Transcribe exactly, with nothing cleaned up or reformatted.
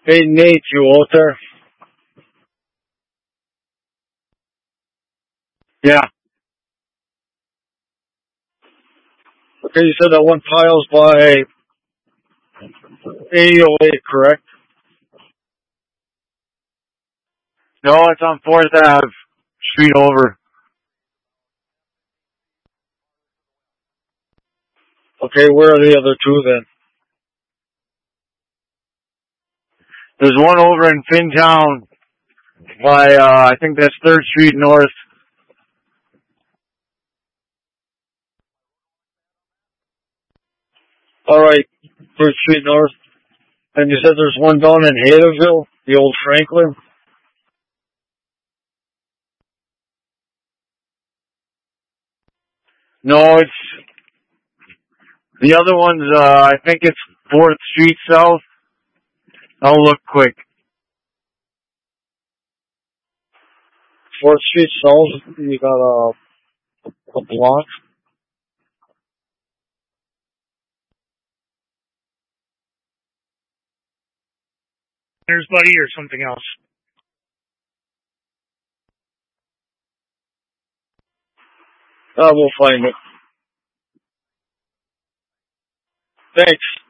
Hey, Nate, you out there? Yeah. Okay, you said that one tile's by eight oh eight, correct? No, it's on fourth Ave, street over. Okay, where are the other two then? There's one over in Fintown by, uh, I think that's third Street North. Alright, third Street North. And you said there's one down in Hadaville, the old Franklin? No, it's, the other one's, uh, I think it's fourth Street South. I'll look quick. fourth Street South, you got a, a block. There's Buddy or something else. Uh, we'll find it. Thanks.